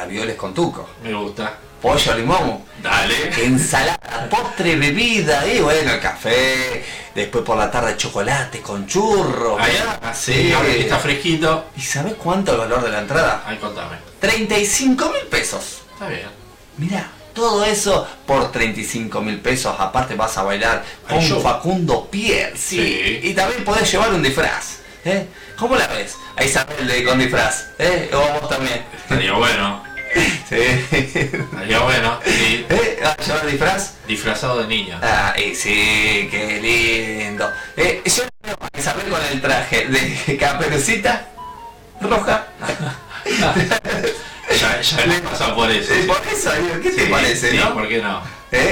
ravioles con tuco. Me gusta. Pollo, limón. Dale. Ensalada, postre, bebida, y bueno, el café. Después por la tarde chocolate con churros. Allá, sí, ahora que está fresquito. ¿Y sabes cuánto el valor de la entrada? Ay, contame. 35.000 pesos. Está bien. Mirá, todo eso por 35.000 pesos. Aparte vas a bailar con Ay, yo. Facundo Pierre, Sí. Y también podés llevar un disfraz. ¿Cómo la ves? A Isabel con disfraz. O vos también. Estaría bueno. Sí. Estaría bueno. Sí. ¿Vas a llevar disfraz? Disfrazado de niño. Ah, y sí, qué lindo. Yo veo a Isabel con el traje de Caperucita Roja. Ya le he pasado por eso. Por eso, digo, ¿qué te Sí, parece, sí, no? ¿por qué no?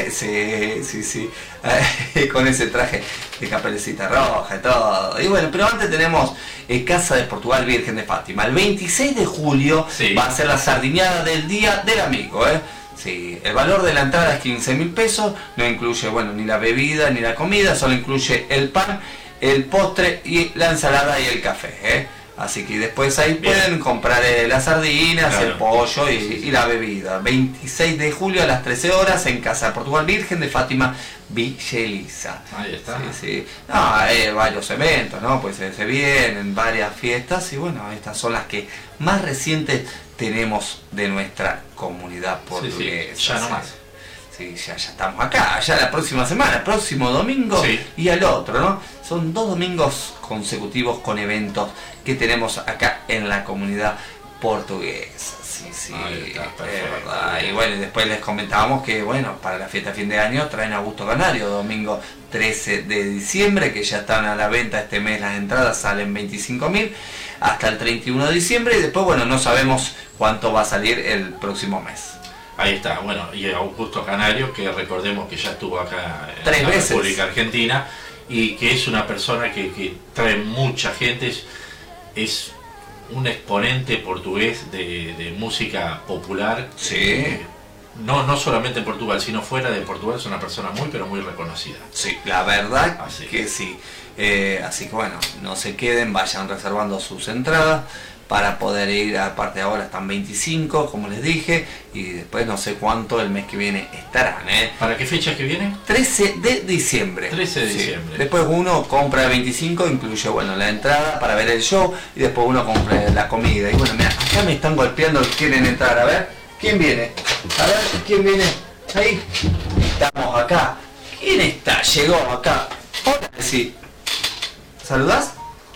Sí. Con ese traje de Caperucita Roja y todo. Y bueno, pero antes tenemos Casa de Portugal Virgen de Fátima. El 26 de julio Sí. va a ser la sardiñada del Día del Amigo, Sí, el valor de la entrada es 15.000 pesos, no incluye, bueno, ni la bebida ni la comida, solo incluye el pan, el postre y la ensalada y el café, Así que después ahí Bien. pueden comprar las sardinas, Claro. el pollo y, Sí. y la bebida. 26 de julio a las 13 horas en Casa de Portugal Virgen de Fátima, Villa Elisa. Ahí está. Sí. No, varios eventos, ¿no? Pues se vienen varias fiestas y bueno, estas son las que más recientes tenemos de nuestra comunidad portuguesa. Sí, ya nomás. Sí, ya estamos acá, ya la próxima semana, el próximo domingo Sí. y al otro, ¿no? Son 2 domingos consecutivos con eventos que tenemos acá en la comunidad portuguesa. Sí, Ahí está, es perfecto. verdad. Y bueno, y después les comentábamos que, bueno, para la fiesta de fin de año traen a Augusto Canario, domingo 13 de diciembre, que ya están a la venta este mes, las entradas salen 25.000 hasta el 31 de diciembre y después, bueno, no sabemos cuánto va a salir el próximo mes. Ahí está, bueno, y Augusto Canario, que recordemos que ya estuvo acá en 3 la veces. República Argentina y que es una persona que trae mucha gente, es un exponente portugués de música popular. Sí. No solamente en Portugal, sino fuera de Portugal, es una persona muy, pero muy reconocida. Sí, la verdad Así que sí. Así que bueno, no se queden, vayan reservando sus entradas para poder ir. Aparte ahora están 25, como les dije, y después no sé cuánto el mes que viene estarán. ¿Para qué fecha que viene? 13 de diciembre. 13 de Sí. diciembre. Después uno compra el 25, incluye bueno la entrada para ver el show y después uno compra la comida. Y bueno, mira, acá me están golpeando, quieren entrar, a ver, ¿quién viene? A ver, ¿quién viene? Ahí, estamos acá. ¿Quién está? Llegó acá. Hola, sí. ¿Saludás?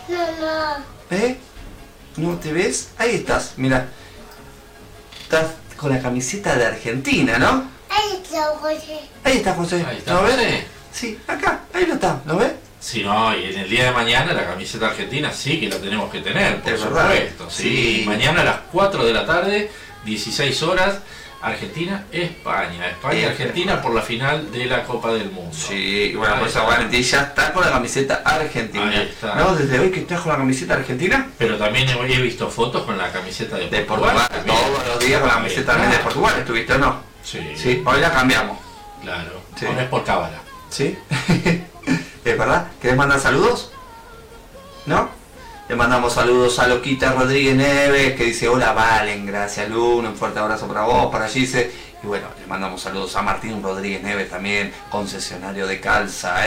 No. ¿No te ves? Ahí estás, mira. Estás con la camiseta de Argentina, ¿no? Ahí está José. Ahí está José. Ahí está, ¿Lo ves? José. Sí, acá, ahí lo está, ¿lo ves? Si no, y en el día de mañana la camiseta argentina sí que la tenemos que tener, por Es verdad. supuesto. Sí. Sí. Mañana a las 4 de la tarde, 16 horas, Argentina-España. España-Argentina por la final de la Copa del Mundo. Sí, y bueno, Ahí pues está. Valentín ya está con la camiseta argentina. Ahí está. ¿No? Desde hoy que estás con la camiseta argentina. Pero también he visto fotos con la camiseta de De Portugal. Portugal, también. todos los días con la Ahí camiseta está. también de Portugal, ¿estuviste o no? Sí, Sí, hoy la cambiamos. claro. Sí. No es por cábala. ¿Sí? ¿Es verdad? ¿Querés mandar saludos? ¿No? Le mandamos saludos a Loquita Rodríguez Neves, que dice hola Valen, gracias Luna, un fuerte abrazo para vos, para Gise. Y bueno, le mandamos saludos a Martín Rodríguez Neves también, concesionario de calza,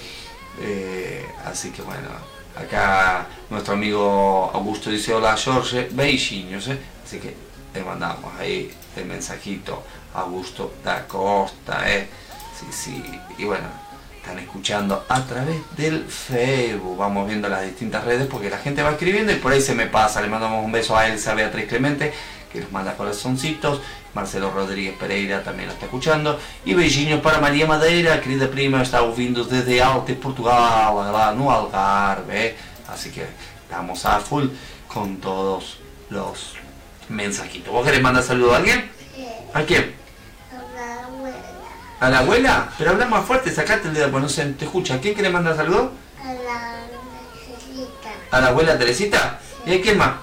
así que bueno, acá nuestro amigo Augusto dice hola Jorge, beijinhos, así que le mandamos ahí el mensajito a Augusto da Costa, sí, y bueno, están escuchando a través del Facebook, vamos viendo las distintas redes porque la gente va escribiendo y por ahí se me pasa. Le mandamos un beso a Elsa Beatriz Clemente, que nos manda corazoncitos. Marcelo Rodríguez Pereira también lo está escuchando. Y beijinhos para María Madeira, querida prima, está ouvindo desde Arte, Portugal, lá no Algarve. Así que estamos a full con todos los mensajitos. ¿Vos querés mandar saludo a alguien? ¿A quién? La abuela. ¿A la abuela? Pero habla más fuerte, sacate el dedo, pues no se te escucha. ¿A quién querés mandar saludo? A la necesita. ¿A la abuela Teresita? ¿Y a quién más?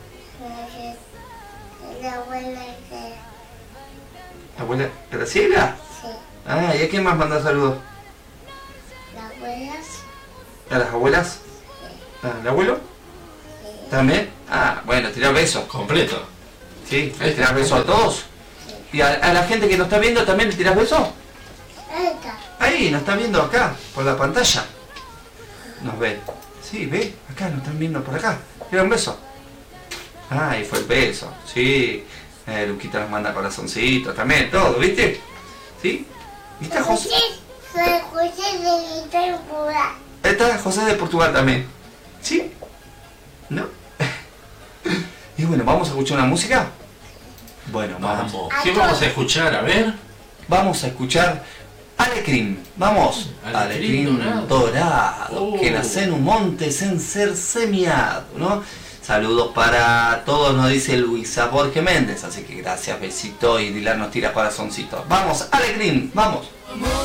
La abuela que... ¿La abuela Graciela? Sí. Ah, ¿y a quién más manda saludos? La abuela ¿A las abuelas? ¿Al abuelo? ¿También? Ah, bueno, tirá besos. Completo. ¿Sí? ¿Le tirás besos a todos? ¿Y a la gente que nos está viendo también le tirás besos? Esta. Ahí, nos están viendo acá, por la pantalla. Nos ven. Sí, ve, acá nos están viendo por acá. ¿Era un beso? Ah, ahí fue el beso. Sí. Luquita nos manda corazoncitos también, todo, ¿viste? ¿Sí? ¿Viste, José? Soy José de Portugal. Está José de Portugal también. ¿Sí? ¿No? Y bueno, ¿vamos a escuchar una música? Bueno, vamos. Vamos. ¿Qué vamos a escuchar? A ver. Vamos a escuchar Alecrim. Vamos. Alecrim dorado. Que nace en un monte sin ser semiado, ¿no? Saludos para todos, nos dice Luisa Borges Méndez. Así que gracias, besito. Y Dilar nos tira corazoncitos. Vamos, Alecrim, vamos.